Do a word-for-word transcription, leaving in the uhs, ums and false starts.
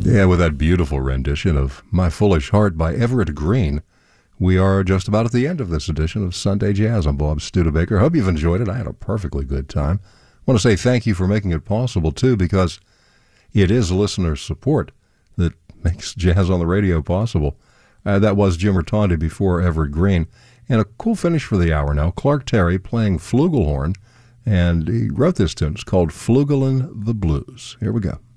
Yeah, with that beautiful rendition of My Foolish Heart by Everett Green, we are just about at the end of this edition of Sunday Jazz. I'm Bob Studebaker. Hope you've enjoyed it. I had a perfectly good time. I want to say thank you for making it possible, too, because it is listener support that makes Jazz on the Radio possible. Uh, that was Jim Rotondi before Everett Green. And a cool finish for the hour now. Clark Terry playing flugelhorn, and he wrote this tune. It's called Flugelin' the Blues. Here we go.